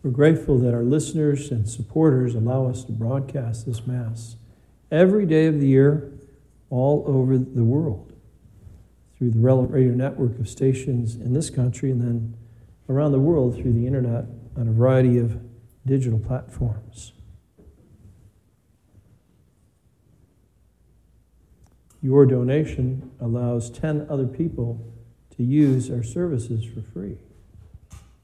We're grateful that our listeners and supporters allow us to broadcast this Mass every day of the year all over the world through the relevant radio network of stations in this country and then around the world through the internet on a variety of digital platforms. Your donation allows 10 other people to use our services for free.